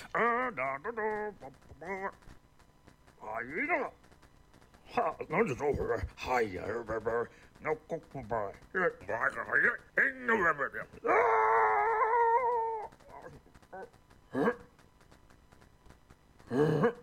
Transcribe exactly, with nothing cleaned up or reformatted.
あだだだあ、いいな。は、なんでそうこれ。はい、やるべべ。のここばい。え、ばいかい。え、のべべ。ああ。